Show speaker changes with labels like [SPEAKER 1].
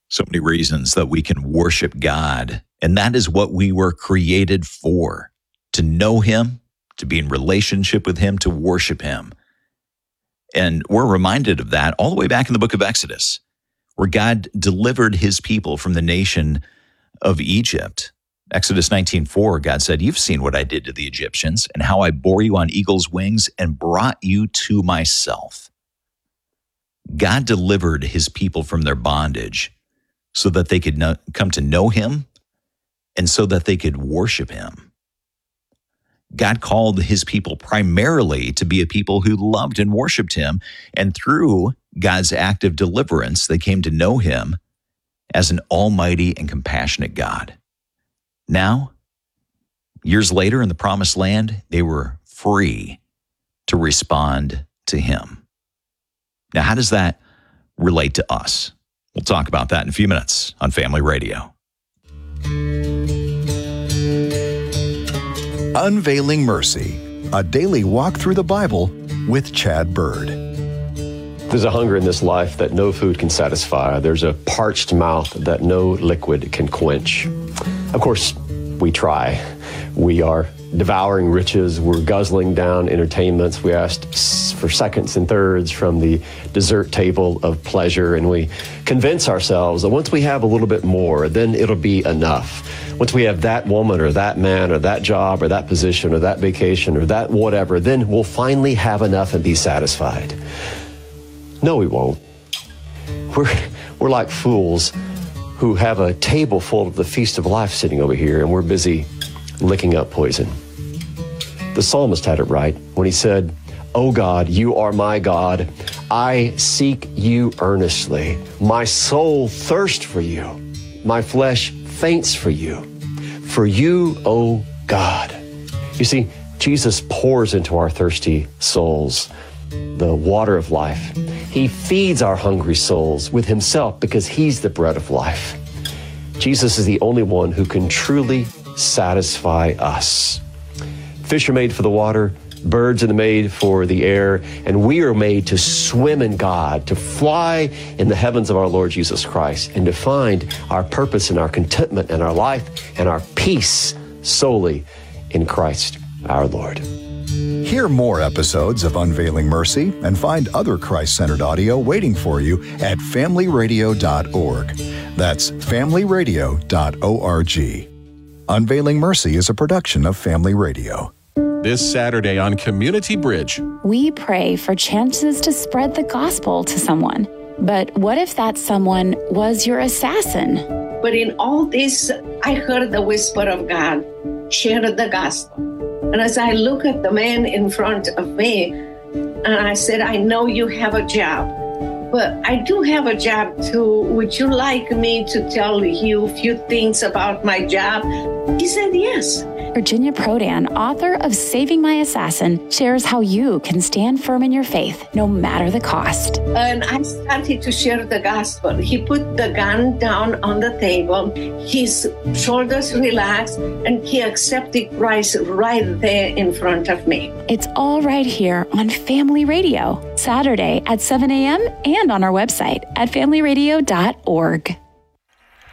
[SPEAKER 1] So many reasons that we can worship God. And that is what we were created for, to know him, to be in relationship with him, to worship him. And we're reminded of that all the way back in the book of Exodus, where God delivered his people from the nation of Egypt. Exodus 19:4, God said, "You've seen what I did to the Egyptians and how I bore you on eagle's wings and brought you to myself." God delivered his people from their bondage so that they could come to know him and so that they could worship him. God called his people primarily to be a people who loved and worshiped him, and through God's act of deliverance, they came to know him as an almighty and compassionate God. Now, years later in the Promised Land, they were free to respond to him. Now, how does that relate to us? We'll talk about that in a few minutes on Family Radio.
[SPEAKER 2] Unveiling Mercy, a daily walk through the Bible with Chad Bird.
[SPEAKER 3] There's a hunger in this life that no food can satisfy. There's a parched mouth that no liquid can quench. Of course, we try. We are devouring riches. We're guzzling down entertainments. We asked for seconds and thirds from the dessert table of pleasure, and we convince ourselves that once we have a little bit more, then it'll be enough. Once we have that woman or that man or that job or that position or that vacation or that whatever, then we'll finally have enough and be satisfied. No, we won't. We're like fools who have a table full of the feast of life sitting over here, and we're busy licking up poison. The psalmist had it right when he said, "O God, you are my God. I seek you earnestly. My soul thirsts for you. My flesh faints for you. For you, O God." You see, Jesus pours into our thirsty souls the water of life. He feeds our hungry souls with himself because he's the bread of life. Jesus is the only one who can truly satisfy us. Fish are made for the water, birds are made for the air, and we are made to swim in God, to fly in the heavens of our Lord Jesus Christ, and to find our purpose and our contentment and our life and our peace solely in Christ our Lord.
[SPEAKER 2] Hear more episodes of Unveiling Mercy and find other Christ-centered audio waiting for you at familyradio.org. That's familyradio.org. Unveiling Mercy is a production of Family Radio.
[SPEAKER 4] This Saturday on Community Bridge,
[SPEAKER 5] we pray for chances to spread the gospel to someone. But what if that someone was your assassin?
[SPEAKER 6] But in all this, I heard the whisper of God, share the gospel. And as I look at the man in front of me, and I said, I know you have a job, but I do have a job too. Would you like me to tell you a few things about my job? He said, yes.
[SPEAKER 5] Virginia Prodan, author of Saving My Assassin, shares how you can stand firm in your faith, no matter the cost.
[SPEAKER 6] And I started to share the gospel. He put the gun down on the table, his shoulders relaxed, and he accepted Christ right there in front of me.
[SPEAKER 5] It's all right here on Family Radio, Saturday at 7 a.m. and on our website at familyradio.org.